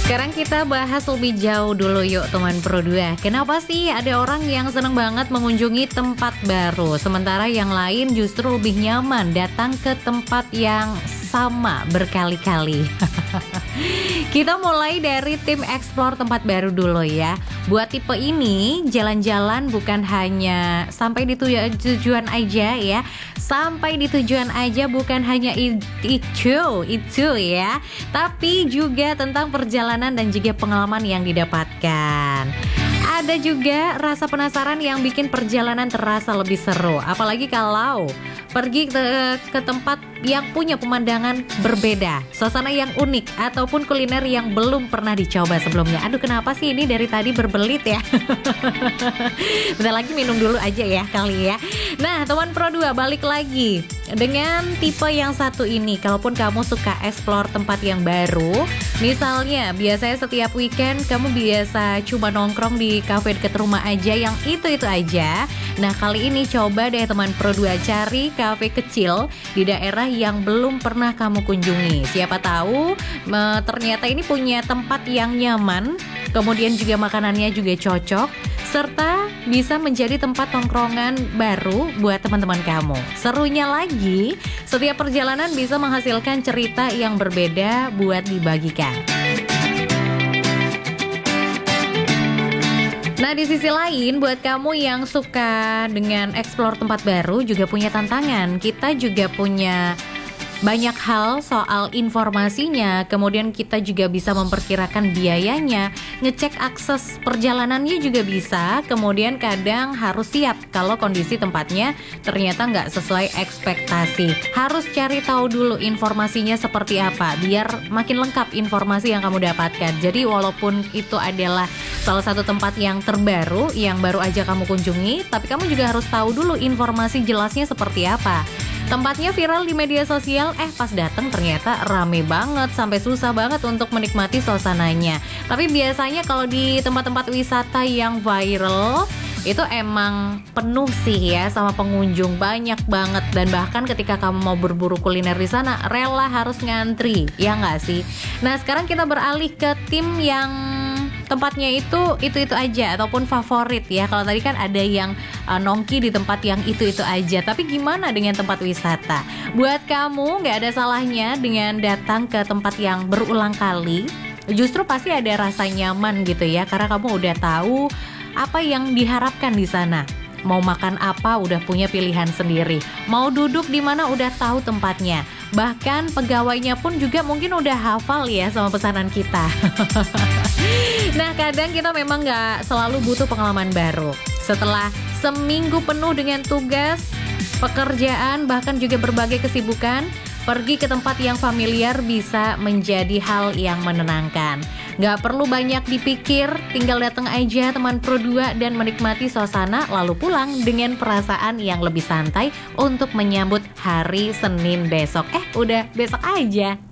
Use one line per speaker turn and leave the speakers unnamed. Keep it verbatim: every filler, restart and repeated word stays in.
Sekarang kita bahas lebih jauh dulu yuk teman Pro dua. Kenapa sih ada orang yang seneng banget mengunjungi tempat baru, sementara yang lain justru lebih nyaman datang ke tempat yang sama berkali-kali? Kita mulai dari tim explore tempat baru dulu ya. Buat tipe ini, jalan-jalan bukan hanya sampai di tuju- tujuan aja ya. Sampai di tujuan aja bukan hanya i- itu, itu ya. Tapi juga tentang perjalanan dan juga pengalaman yang didapatkan. Ada juga rasa penasaran yang bikin perjalanan terasa lebih seru. Apalagi kalau pergi ke, ke tempat yang punya pemandangan berbeda, suasana yang unik, ataupun kuliner yang belum pernah dicoba sebelumnya. Aduh, kenapa sih ini dari tadi berbelit ya? Bentar lagi minum dulu aja ya kali ya. Nah, teman Pro dua, balik lagi dengan tipe yang satu ini. Kalaupun kamu suka explore tempat yang baru, misalnya biasanya setiap weekend kamu biasa cuma nongkrong di kafe dekat rumah aja yang itu-itu aja. Nah, kali ini coba deh teman Pro dua cari kafe kecil di daerah yang belum pernah kamu kunjungi. Siapa tahu me, ternyata ini punya tempat yang nyaman, kemudian juga makanannya juga cocok, serta bisa menjadi tempat tongkrongan baru buat teman-teman kamu. Serunya lagi, setiap perjalanan bisa menghasilkan cerita yang berbeda buat dibagikan. Nah, di sisi lain, buat kamu yang suka dengan explore tempat baru juga punya tantangan. Kita juga punya banyak hal soal informasinya, kemudian kita juga bisa memperkirakan biayanya, ngecek akses perjalanannya juga bisa, kemudian kadang harus siap kalau kondisi tempatnya ternyata nggak sesuai ekspektasi. Harus cari tahu dulu informasinya seperti apa, biar makin lengkap informasi yang kamu dapatkan. Jadi walaupun itu adalah salah satu tempat yang terbaru, yang baru aja kamu kunjungi, tapi kamu juga harus tahu dulu informasi jelasnya seperti apa. Tempatnya viral di media sosial, eh pas datang ternyata rame banget, sampai susah banget untuk menikmati suasananya. Tapi biasanya kalau di tempat-tempat wisata yang viral, itu emang penuh sih ya sama pengunjung, banyak banget. Dan bahkan ketika kamu mau berburu kuliner di sana, rela harus ngantri, ya nggak sih? Nah, sekarang kita beralih ke tim yang tempatnya itu itu-itu aja ataupun favorit ya. Kalau tadi kan ada yang uh, nongki di tempat yang itu-itu aja. Tapi gimana dengan tempat wisata? Buat kamu nggak ada salahnya dengan datang ke tempat yang berulang kali. Justru pasti ada rasa nyaman gitu ya, karena kamu udah tahu apa yang diharapkan di sana. Mau makan apa udah punya pilihan sendiri. Mau duduk di mana udah tahu tempatnya. Bahkan pegawainya pun juga mungkin udah hafal ya sama pesanan kita. Nah, kadang kita memang gak selalu butuh pengalaman baru. Setelah seminggu penuh dengan tugas, pekerjaan, bahkan juga berbagai kesibukan, pergi ke tempat yang familiar bisa menjadi hal yang menenangkan. Gak perlu banyak dipikir, tinggal datang aja teman Pro dua dan menikmati suasana, lalu pulang dengan perasaan yang lebih santai untuk menyambut hari Senin besok. Eh, udah besok aja.